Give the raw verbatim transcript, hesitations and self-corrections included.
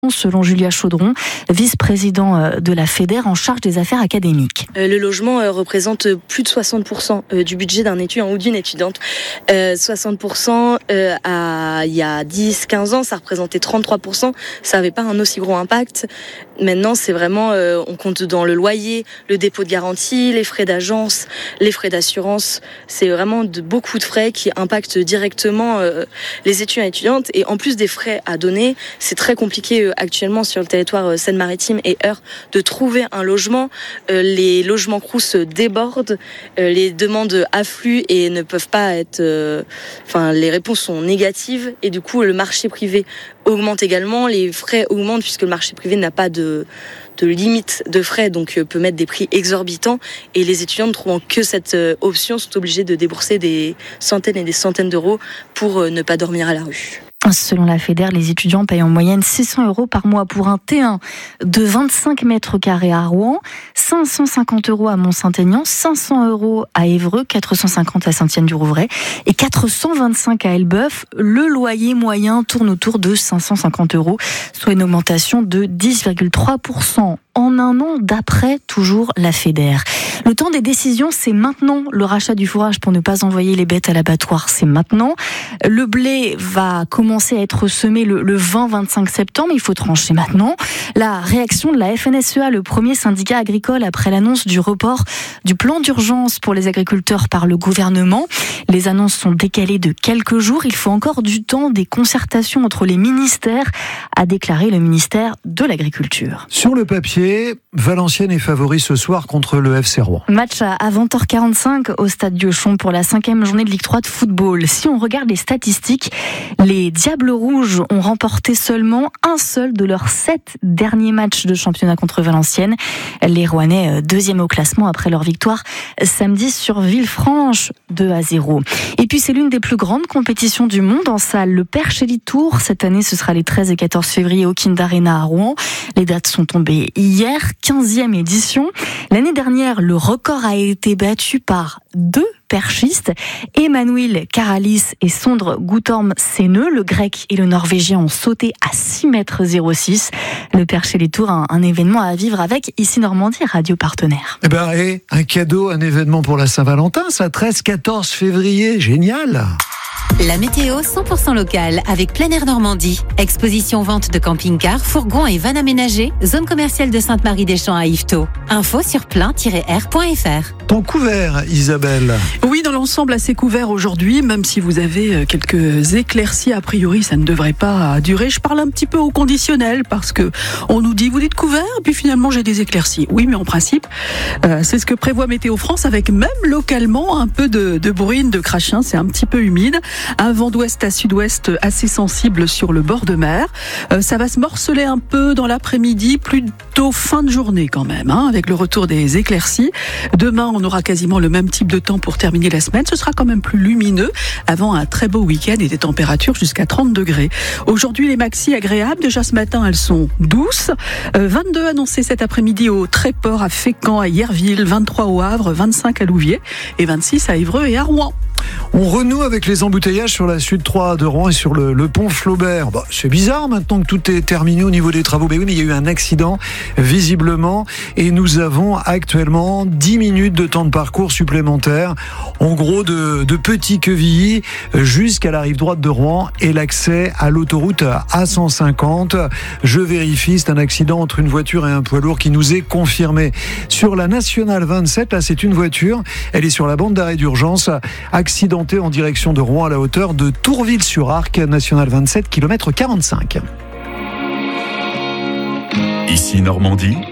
selon Julia Chaudron, vice-président de la Fédère en charge des affaires académiques. Le logement représente plus de soixante pour cent du budget d'un étudiant ou d'une étudiante. Euh, soixante pour cent euh, à, il y a dix quinze ans, ça représentait trente-trois pour cent. Ça n'avait pas un aussi gros impact. Maintenant, c'est vraiment, euh, on compte dans le loyer, le dépôt de garantie, les frais d'agence, les frais d'assurance. C'est vraiment de, beaucoup de frais qui impactent directement euh, les étudiants et étudiantes. Et en plus des frais à donner, c'est très compliqué euh, actuellement sur le territoire Seine-Maritime et Eure de trouver un logement. Euh, les logements Crous débordent, euh, les demandes affluent et ne peuvent pas être... Euh, enfin, les réponses sont négatives et du coup, le marché privé augmente également, les frais augmentent puisque le marché privé n'a pas de, de limite de frais, donc euh, peut mettre des prix exorbitants et les étudiants ne trouvant que cette euh, option sont obligés de débourser des centaines et des centaines d'euros pour euh, ne pas dormir à la rue. Selon la Fédère, les étudiants payent en moyenne six cents euros par mois pour un T un de vingt-cinq mètres carrés à Rouen, cinq cent cinquante euros à Mont-Saint-Aignan, cinq cents euros à Évreux, quatre cent cinquante à Saint-Étienne-du-Rouvray et quatre cent vingt-cinq à Elbeuf. Le loyer moyen tourne autour de cinq cent cinquante euros, soit une augmentation de dix virgule trois pour cent en un an d'après toujours la Fédère. Le temps des décisions, c'est maintenant. Le rachat du fourrage pour ne pas envoyer les bêtes à l'abattoir, c'est maintenant. Le blé va commencer à être semé le, le vingt vingt-cinq septembre. Il faut trancher maintenant. La réaction de la F N S E A, le premier syndicat agricole, après l'annonce du report du plan d'urgence pour les agriculteurs par le gouvernement. Les annonces sont décalées de quelques jours. Il faut encore du temps, des concertations entre les ministères, a déclaré le ministère de l'Agriculture. Sur le papier, Valenciennes est favori ce soir contre le F C Rouen. Match à vingt heures quarante-cinq au stade Diochon pour la cinquième journée de Ligue trois de football. Si on regarde les statistiques, les Diables Rouges ont remporté seulement un seul de leurs sept derniers matchs de championnat contre Valenciennes. Les Rouennais, deuxième au classement après leur victoire samedi sur Villefranche, deux à zéro. Et puis c'est l'une des plus grandes compétitions du monde en salle, le Perche Elite Tour. Cette année, ce sera les treize et quatorze février au Kind Arena à Rouen. Les dates sont tombées hier, quinzième édition. L'année dernière, le record a été battu par deux perchistes, Emmanuel Karalis et Sondre Guttorm-Senneux. Le grec et le norvégien ont sauté à six mètres zéro six. Le Perche Elite Tour, un, un événement à vivre avec Ici Normandie, radio partenaire. Eh ben, et un cadeau, un événement pour la Saint-Valentin, ça, treize quatorze février, génial. La météo cent pour cent locale avec Plein Air Normandie. Exposition vente de camping-cars, fourgons et vannes aménagées. Zone commerciale de Sainte-Marie-des-Champs à Yvetot. Info sur plein tiret air point f r. Ton couvert, Isabelle. Oui, dans l'ensemble assez couvert aujourd'hui, même si vous avez quelques éclaircies, a priori ça ne devrait pas durer. Je parle un petit peu au conditionnel parce que on nous dit vous dites couvert, puis finalement j'ai des éclaircies. Oui, mais en principe, euh, c'est ce que prévoit Météo France avec même localement un peu de, de bruine, de crachin, c'est un petit peu humide. Un vent d'ouest à sud-ouest assez sensible sur le bord de mer. Euh, ça va se morceler un peu dans l'après-midi, plutôt fin de journée quand même, hein, avec le retour des éclaircies. Demain, on aura quasiment le même type de temps pour terminer la semaine. Ce sera quand même plus lumineux avant un très beau week-end et des températures jusqu'à trente degrés. Aujourd'hui, les maxis agréables. Déjà ce matin, elles sont douces. Euh, vingt-deux annoncées cet après-midi au Tréport, à Fécamp, à Yerville, vingt-trois au Havre, vingt-cinq à Louviers et vingt-six à Évreux et à Rouen. On renoue avec les embouteillages sur la Sud trois de Rouen et sur le, le pont Flaubert. Bah, c'est bizarre maintenant que tout est terminé au niveau des travaux. Mais oui, mais il y a eu un accident, visiblement. Et nous avons actuellement dix minutes de temps de parcours supplémentaire. En gros, de, de Petit-Quevilly jusqu'à la rive droite de Rouen et l'accès à l'autoroute A cent cinquante. Je vérifie, c'est un accident entre une voiture et un poids lourd qui nous est confirmé. Sur la Nationale vingt-sept, là, c'est une voiture. Elle est sur la bande d'arrêt d'urgence. Accidenté en direction de Rouen à la hauteur de Tourville-sur-Arc, Nationale vingt-sept, kilomètre quarante-cinq. Ici Normandie.